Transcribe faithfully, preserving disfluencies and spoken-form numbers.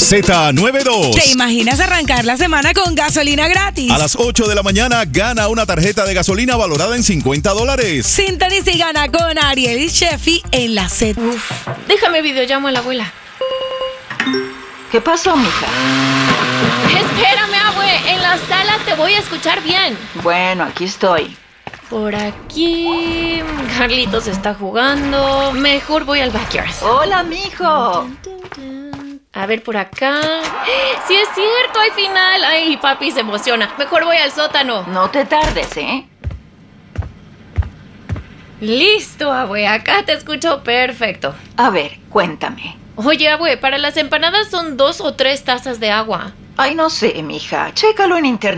Z noventa y dos. ¿Te imaginas arrancar la semana con gasolina gratis? A las ocho de la mañana gana una tarjeta de gasolina valorada en cincuenta dólares. Sintoniza y gana con Ariel y Sheffy en la Z. Uf, déjame videollamo a la abuela. ¿Qué pasó, mija? Espérame, abue. En la sala te voy a escuchar bien. Bueno, aquí estoy. Por aquí... Carlitos está jugando. Mejor voy al backyard. Hola, mijo. A ver, por acá... ¡Sí es cierto! ¡Al final! ¡Ay, papi se emociona! Mejor voy al sótano. No te tardes, ¿eh? Listo, abue. Acá te escucho perfecto. A ver, cuéntame. Oye, abue, para las empanadas son dos o tres tazas de agua. Ay, no sé, mija. Chécalo en internet.